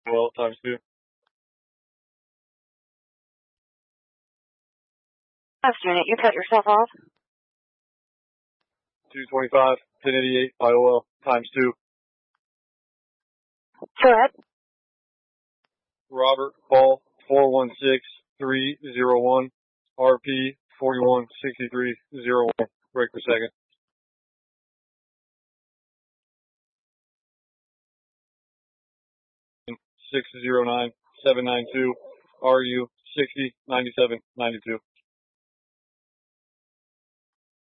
Well, times 2. Last unit, you cut yourself off. 225, 1088, IOL, times 2. Go ahead. Robert, Paul, 416301, RP 416301, break per second. 609792, RU 609792.